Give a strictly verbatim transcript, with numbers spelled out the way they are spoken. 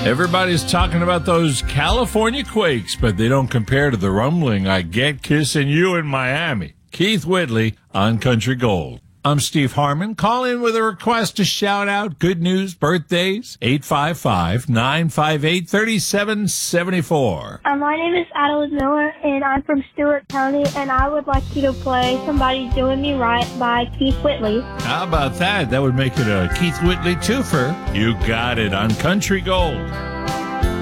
Everybody's talking about those California quakes, but they don't compare to the rumbling I get kissing you in Miami. Keith Whitley on Country Gold. I'm Steve Harmon. Call in with a request to shout out good news, birthdays, eight five five, nine five eight, three seven seven four. Uh, my name is Adelaide Miller, and I'm from Stewart County, and I would like you to play Somebody's Doing Me Right by Keith Whitley. How about that? That would make it a Keith Whitley twofer. You got it on Country Gold.